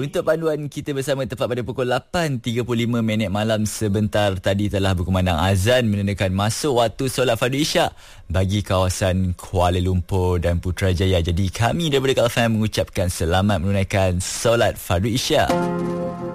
Untuk panduan kita bersama tepat pada pukul 8.35 malam sebentar tadi telah berkumandang azan menandakan masuk waktu solat fardu isyak bagi kawasan Kuala Lumpur dan Putrajaya. Jadi kami daripada KL FM mengucapkan selamat menunaikan solat fardu isyak.